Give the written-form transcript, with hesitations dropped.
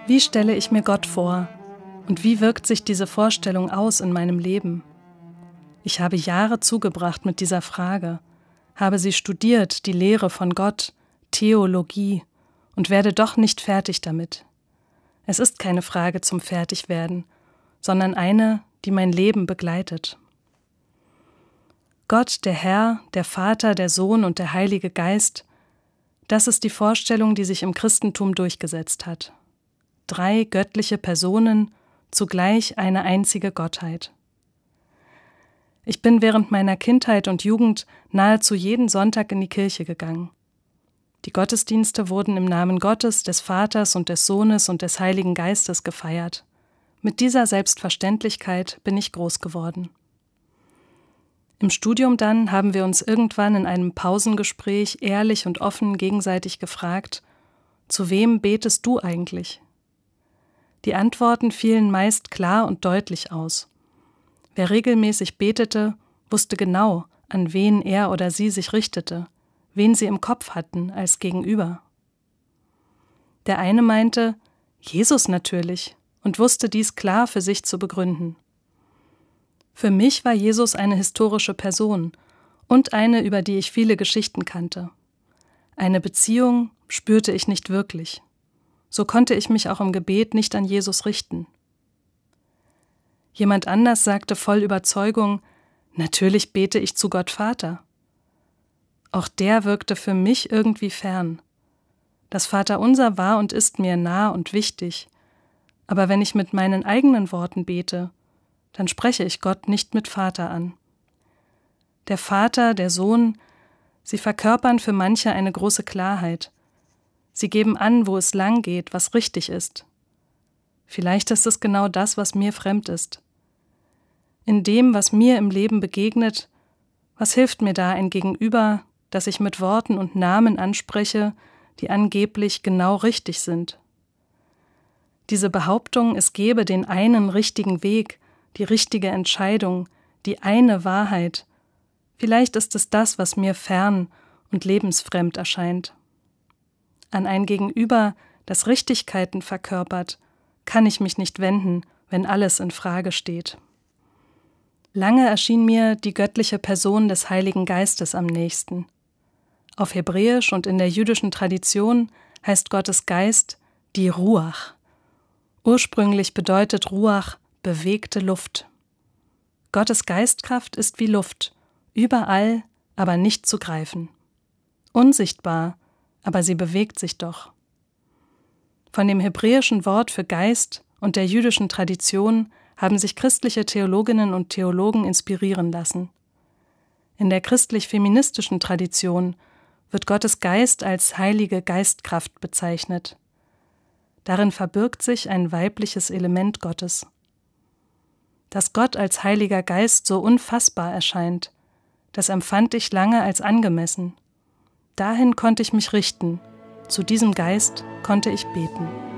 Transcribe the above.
Wie stelle ich mir Gott vor und wie wirkt sich diese Vorstellung aus in meinem Leben? Ich habe Jahre zugebracht mit dieser Frage, habe sie studiert, die Lehre von Gott, Theologie, und werde doch nicht fertig damit. Es ist keine Frage zum Fertigwerden, sondern eine, die mein Leben begleitet. Gott, der Herr, der Vater, der Sohn und der Heilige Geist, das ist die Vorstellung, die sich im Christentum durchgesetzt hat. 3 göttliche Personen, zugleich eine einzige Gottheit. Ich bin während meiner Kindheit und Jugend nahezu jeden Sonntag in die Kirche gegangen. Die Gottesdienste wurden im Namen Gottes, des Vaters und des Sohnes und des Heiligen Geistes gefeiert. Mit dieser Selbstverständlichkeit bin ich groß geworden. Im Studium dann haben wir uns irgendwann in einem Pausengespräch ehrlich und offen gegenseitig gefragt, zu wem betest du eigentlich? Die Antworten fielen meist klar und deutlich aus. Wer regelmäßig betete, wusste genau, an wen er oder sie sich richtete, wen sie im Kopf hatten als Gegenüber. Der eine meinte, Jesus natürlich, und wusste dies klar für sich zu begründen. Für mich war Jesus eine historische Person und eine, über die ich viele Geschichten kannte. Eine Beziehung spürte ich nicht wirklich. So konnte ich mich auch im Gebet nicht an Jesus richten. Jemand anders sagte voll Überzeugung, natürlich bete ich zu Gott Vater. Auch der wirkte für mich irgendwie fern. Das Vaterunser war und ist mir nah und wichtig, aber wenn ich mit meinen eigenen Worten bete, dann spreche ich Gott nicht mit Vater an. Der Vater, der Sohn, sie verkörpern für manche eine große Klarheit. Sie geben an, wo es lang geht, was richtig ist. Vielleicht ist es genau das, was mir fremd ist. In dem, was mir im Leben begegnet, was hilft mir da ein Gegenüber, das ich mit Worten und Namen anspreche, die angeblich genau richtig sind? Diese Behauptung, es gebe den einen richtigen Weg, die richtige Entscheidung, die eine Wahrheit, vielleicht ist es das, was mir fern und lebensfremd erscheint. An ein Gegenüber, das Richtigkeiten verkörpert, kann ich mich nicht wenden, wenn alles in Frage steht. Lange erschien mir die göttliche Person des Heiligen Geistes am nächsten. Auf Hebräisch und in der jüdischen Tradition heißt Gottes Geist die Ruach. Ursprünglich bedeutet Ruach bewegte Luft. Gottes Geistkraft ist wie Luft, überall, aber nicht zu greifen. Unsichtbar, aber sie bewegt sich doch. Von dem hebräischen Wort für Geist und der jüdischen Tradition haben sich christliche Theologinnen und Theologen inspirieren lassen. In der christlich-feministischen Tradition wird Gottes Geist als heilige Geistkraft bezeichnet. Darin verbirgt sich ein weibliches Element Gottes. Dass Gott als Heiliger Geist so unfassbar erscheint, das empfand ich lange als angemessen. Dahin konnte ich mich richten, zu diesem Geist konnte ich beten.